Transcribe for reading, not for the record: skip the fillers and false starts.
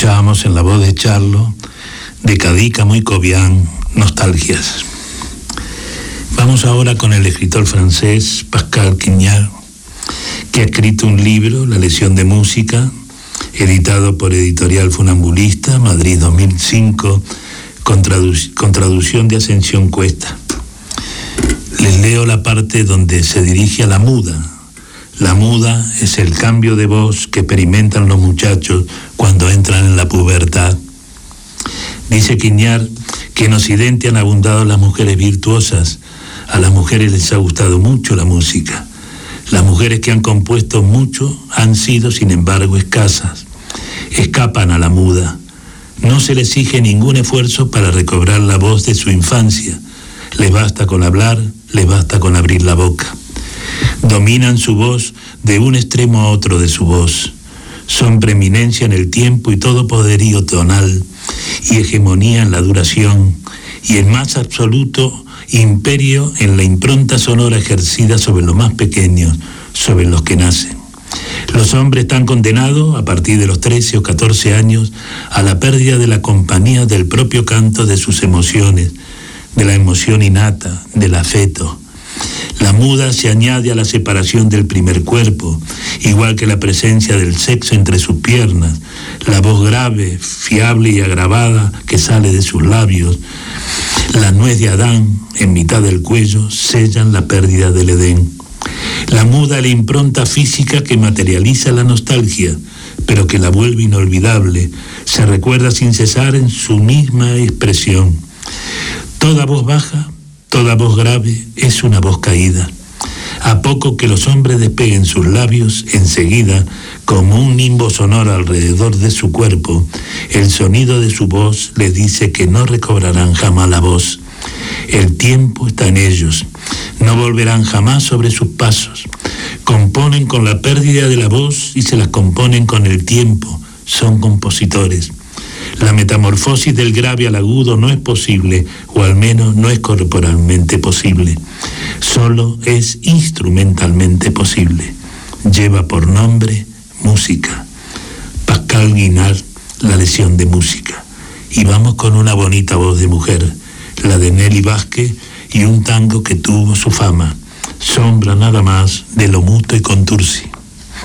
Escuchábamos en la voz de Charlo, de Cadícamo y Cobian, Nostalgias. Vamos ahora con el escritor francés Pascal Quignard, que ha escrito un libro, La lección de música, editado por Editorial Funambulista, Madrid 2005, con traducción de Ascensión Cuesta. Les leo la parte donde se dirige a la muda. La muda es el cambio de voz que experimentan los muchachos cuando entran en la pubertad. Dice Quignard que en Occidente han abundado las mujeres virtuosas. A las mujeres les ha gustado mucho la música. Las mujeres que han compuesto mucho han sido, sin embargo, escasas. Escapan a la muda. No se les exige ningún esfuerzo para recobrar la voz de su infancia. Les basta con hablar, les basta con abrir la boca. Dominan su voz de un extremo a otro de su voz. Son preeminencia en el tiempo y todo poderío tonal, y hegemonía en la duración, y el más absoluto imperio en la impronta sonora ejercida sobre los más pequeños, sobre los que nacen. Los hombres están condenados, a partir de los 13 o 14 años, a la pérdida de la compañía del propio canto de sus emociones, de la emoción innata, del afecto. La muda se añade a la separación del primer cuerpo, igual que la presencia del sexo entre sus piernas, la voz grave, fiable y agravada que sale de sus labios. La nuez de Adán, en mitad del cuello, sellan la pérdida del Edén. La muda es la impronta física que materializa la nostalgia, pero que la vuelve inolvidable, se recuerda sin cesar en su misma expresión. Toda voz baja, toda voz grave es una voz caída. A poco que los hombres despeguen sus labios, enseguida, como un nimbo sonoro alrededor de su cuerpo, el sonido de su voz les dice que no recobrarán jamás la voz. El tiempo está en ellos. No volverán jamás sobre sus pasos. Componen con la pérdida de la voz y se las componen con el tiempo. Son compositores. La metamorfosis del grave al agudo no es posible, o al menos no es corporalmente posible. Solo es instrumentalmente posible. Lleva por nombre música. Pascal Quignard, La lección de música. Y vamos con una bonita voz de mujer, la de Nelly Vázquez, y un tango que tuvo su fama, Sombra nada más, de Lomuto y Contursi.